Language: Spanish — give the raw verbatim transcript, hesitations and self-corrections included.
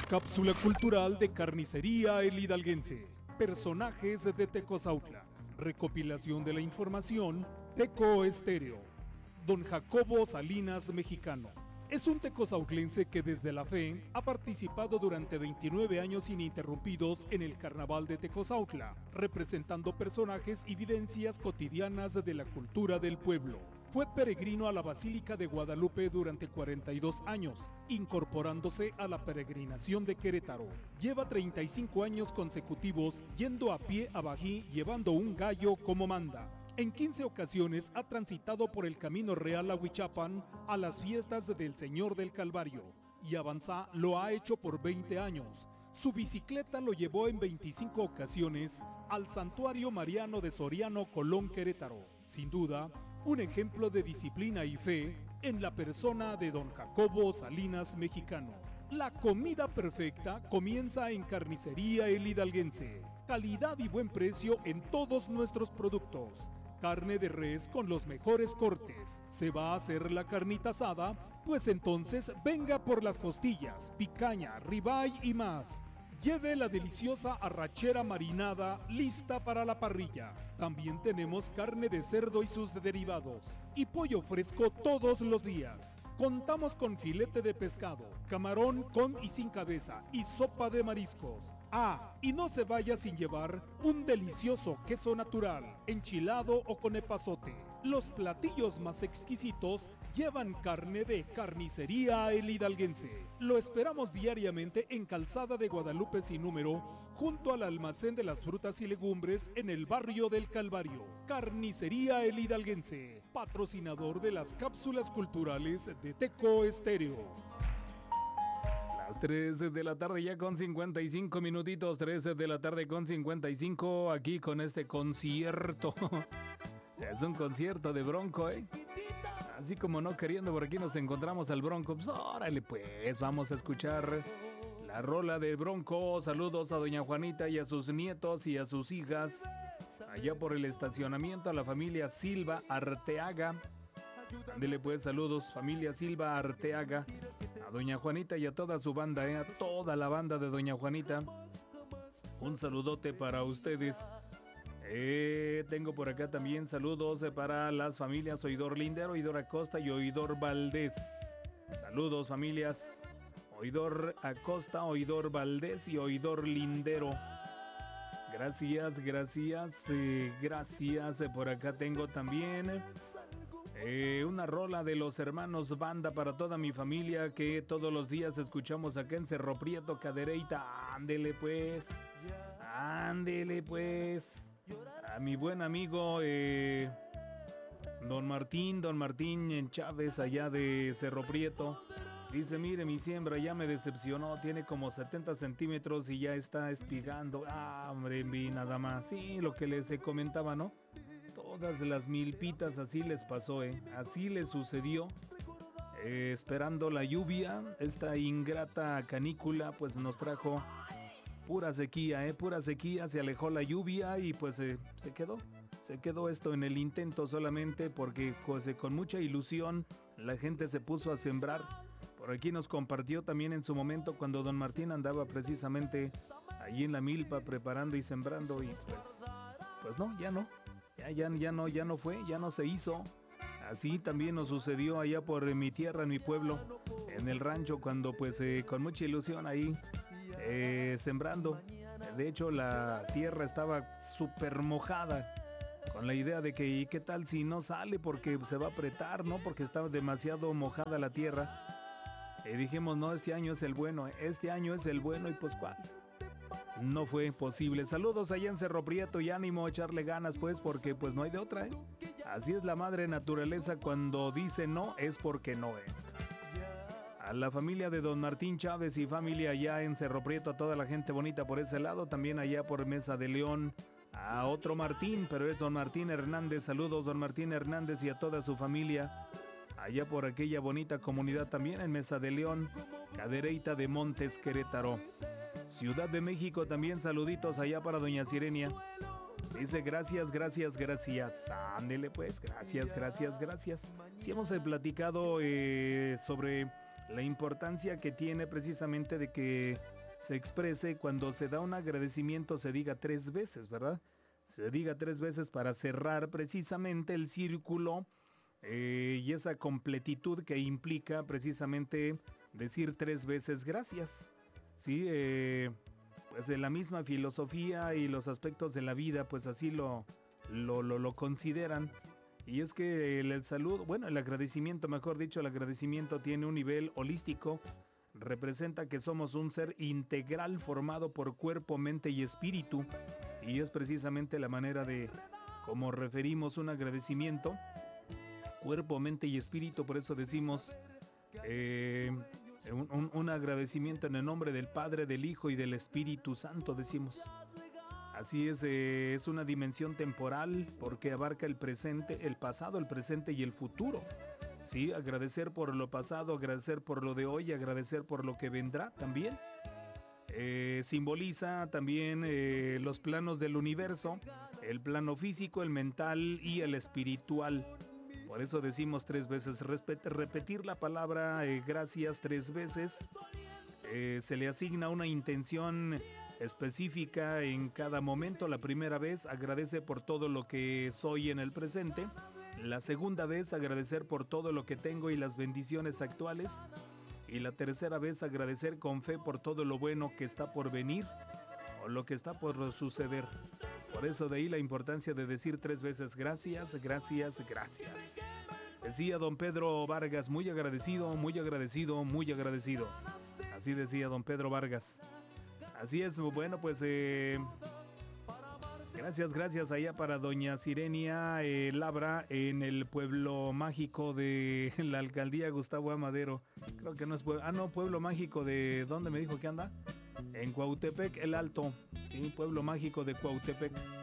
cápsula cultural de Carnicería El Hidalguense. Personajes de Tecozautla. Recopilación de la información, Teco Estéreo. Don Jacobo Salinas Mexicano. Es un tecozautlense que desde la fe ha participado durante veintinueve años ininterrumpidos en el Carnaval de Tecozautla, representando personajes y vivencias cotidianas de la cultura del pueblo. Fue peregrino a la Basílica de Guadalupe durante cuarenta y dos años, incorporándose a la peregrinación de Querétaro. Lleva treinta y cinco años consecutivos yendo a pie a Bají llevando un gallo como manda. En quince ocasiones ha transitado por el Camino Real a Huichapan a las fiestas del Señor del Calvario, y Avanzá lo ha hecho por veinte años. Su bicicleta lo llevó en veinticinco ocasiones al Santuario Mariano de Soriano, Colón, Querétaro. Sin duda, un ejemplo de disciplina y fe en la persona de don Jacobo Salinas Mexicano. La comida perfecta comienza en Carnicería El Hidalguense. Calidad y buen precio en todos nuestros productos. Carne de res con los mejores cortes. ¿Se va a hacer la carnita asada? Pues entonces venga por las costillas, picaña, ribeye y más. Lleve la deliciosa arrachera marinada lista para la parrilla. También tenemos carne de cerdo y sus derivados. Y pollo fresco todos los días. Contamos con filete de pescado, camarón con y sin cabeza y sopa de mariscos. Ah, y no se vaya sin llevar un delicioso queso natural, enchilado o con epazote. Los platillos más exquisitos llevan carne de Carnicería El Hidalguense. Lo esperamos diariamente en Calzada de Guadalupe sin número, junto al almacén de las frutas y legumbres en el barrio del Calvario. Carnicería El Hidalguense, patrocinador de las cápsulas culturales de Teco Estéreo. Las tres de la tarde ya con cincuenta y cinco minutitos, tres de la tarde con cincuenta y cinco, aquí con este concierto. Es un concierto de Bronco, ¿eh? Así como no queriendo, por aquí nos encontramos al Bronco. Pues órale pues, vamos a escuchar la rola de Bronco. Saludos a doña Juanita y a sus nietos y a sus hijas. Allá por el estacionamiento, a la familia Silva Arteaga. Ándele pues, saludos familia Silva Arteaga. A doña Juanita y a toda su banda, ¿eh? A toda la banda de doña Juanita. Un saludote para ustedes. Eh, tengo por acá también saludos para las familias Oidor Lindero, Oidor Acosta y Oidor Valdés. Saludos familias Oidor Acosta, Oidor Valdés y Oidor Lindero. Gracias, gracias, eh, gracias. Eh, por acá tengo también eh, una rola de los hermanos Banda para toda mi familia que todos los días escuchamos acá en Cerro Prieto, Cadereyta. Ándele pues, ándele pues. A mi buen amigo eh, Don Martín, Don Martín Chávez allá de Cerro Prieto. Dice, mire, mi siembra ya me decepcionó, tiene como setenta centímetros y ya está espigando. Ah, hombre, vi nada más. Sí, lo que les comentaba, ¿no? Todas las milpitas así les pasó, ¿eh? Así les sucedió. Eh, esperando la lluvia, esta ingrata canícula pues nos trajo pura sequía, ¿eh? Pura sequía, se alejó la lluvia y pues eh, se quedó. Se quedó esto en el intento solamente porque pues eh, con mucha ilusión la gente se puso a sembrar. Por aquí nos compartió también en su momento cuando don Martín andaba precisamente allí en la milpa preparando y sembrando y pues, pues no, ya no. Ya, ya, ya no, ya no fue, ya no se hizo. Así también nos sucedió allá por mi tierra, en mi pueblo, en el rancho, cuando pues eh, con mucha ilusión ahí eh, sembrando. De hecho la tierra estaba súper mojada, con la idea de que ¿y qué tal si no sale? Porque se va a apretar, ¿no? Porque estaba demasiado mojada la tierra. Y dijimos, no, este año es el bueno, este año es el bueno y pues ¿cuál? No fue posible. Saludos allá en Cerro Prieto y ánimo a echarle ganas pues porque pues no hay de otra, ¿eh? Así es la madre naturaleza, cuando dice no es porque no, ¿eh? A la familia de don Martín Chávez y familia allá en Cerro Prieto, a toda la gente bonita por ese lado, también allá por Mesa de León, a otro Martín, pero es don Martín Hernández. Saludos don Martín Hernández y a toda su familia allá por aquella bonita comunidad también en Mesa de León, Cadereyta de Montes, Querétaro. Ciudad de México también saluditos allá para doña Sirenia. Dice gracias, gracias, gracias. Ándele pues, gracias, gracias, gracias. Sí hemos eh, platicado eh, sobre la importancia que tiene precisamente de que se exprese cuando se da un agradecimiento, se diga tres veces, ¿verdad? Se diga tres veces para cerrar precisamente el círculo eh, y esa completitud que implica precisamente decir tres veces gracias. Sí, eh, pues de la misma filosofía y los aspectos de la vida, pues así lo, lo, lo, lo consideran. Y es que el, el saludo, bueno, el agradecimiento, mejor dicho, el agradecimiento tiene un nivel holístico, representa que somos un ser integral formado por cuerpo, mente y espíritu, y es precisamente la manera de cómo referimos un agradecimiento, cuerpo, mente y espíritu. Por eso decimos eh, un, un, un agradecimiento en el nombre del Padre, del Hijo y del Espíritu Santo, decimos. Así es, eh, es una dimensión temporal porque abarca el presente, el pasado, el presente y el futuro. Sí, agradecer por lo pasado, agradecer por lo de hoy, agradecer por lo que vendrá también. Eh, simboliza también eh, los planos del universo, el plano físico, el mental y el espiritual. Por eso decimos tres veces, repetir la palabra eh, gracias tres veces. Eh, se le asigna una intención específica en cada momento. La primera vez, agradece por todo lo que soy en el presente. La segunda vez, agradecer por todo lo que tengo y las bendiciones actuales. Y la tercera vez, agradecer con fe por todo lo bueno que está por venir o lo que está por suceder. Por eso de ahí la importancia de decir tres veces gracias, gracias, gracias. Decía don Pedro Vargas, muy agradecido, muy agradecido, muy agradecido. Así decía don Pedro Vargas. Así es, bueno, pues eh, gracias, gracias allá para doña Sirenia eh, Labra en el pueblo mágico de la alcaldía Gustavo Amadero. Creo que no es pueblo, ah no, pueblo mágico de, ¿dónde me dijo que anda? En Cuautepec, el Alto, sí, pueblo mágico de Cuautepec.